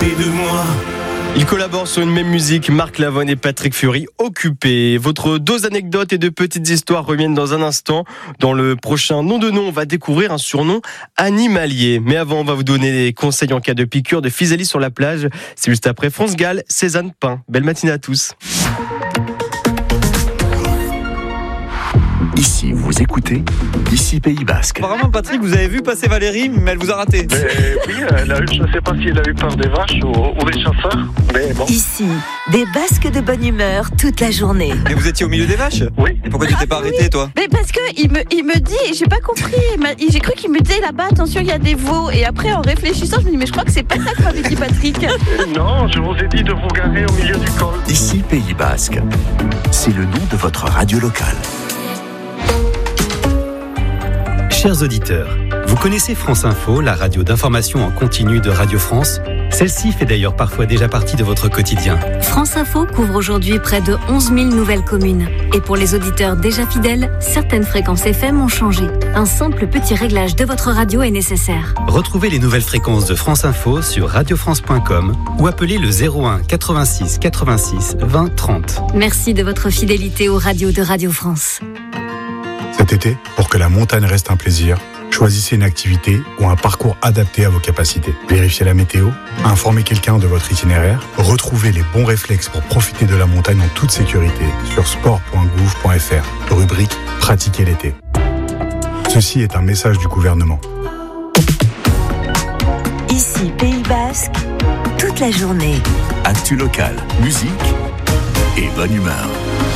près de moi. Ils collaborent sur une même musique, Marc Lavoine et Patrick Fiori, Occupé. Votre dose d'anecdotes et de petites histoires reviennent dans un instant. Dans le prochain Nom de Nom, on va découvrir un surnom animalier. Mais avant, on va vous donner des conseils en cas de piqûre de physalie sur la plage. C'est juste après France Gall, Cézanne Pain. Belle matinée à tous. Ici, vous écoutez, ici Pays Basque. Apparemment, Patrick, vous avez vu passer Valérie, mais elle vous a raté. Oui, je ne sais pas si elle a eu peur des vaches ou des chasseurs, mais bon. Ici, des Basques de bonne humeur toute la journée. Et vous étiez au milieu des vaches ? Oui. Et pourquoi tu t'es pas arrêté, toi ? Mais parce que il me dit, j'ai pas compris, j'ai cru qu'il me disait là-bas, attention, il y a des veaux. Et après, en réfléchissant, je me dis, mais je crois que c'est pas ça que m'avait dit Patrick. Non, je vous ai dit de vous garer au milieu du col. Ici Pays Basque. C'est le nom de votre radio locale. Chers auditeurs, vous connaissez France Info, la radio d'information en continu de Radio France ? Celle-ci fait d'ailleurs parfois déjà partie de votre quotidien. France Info couvre aujourd'hui près de 11 000 nouvelles communes. Et pour les auditeurs déjà fidèles, certaines fréquences FM ont changé. Un simple petit réglage de votre radio est nécessaire. Retrouvez les nouvelles fréquences de France Info sur radiofrance.com ou appelez le 01 86 86 20 30. Merci de votre fidélité aux radios de Radio France. Cet été, pour que la montagne reste un plaisir, choisissez une activité ou un parcours adapté à vos capacités. Vérifiez la météo, informez quelqu'un de votre itinéraire, retrouvez les bons réflexes pour profiter de la montagne en toute sécurité sur sport.gouv.fr, rubrique « Pratiquer l'été ». Ceci est un message du gouvernement. Ici, Pays Basque, toute la journée. Actu locale, musique et bonne humeur.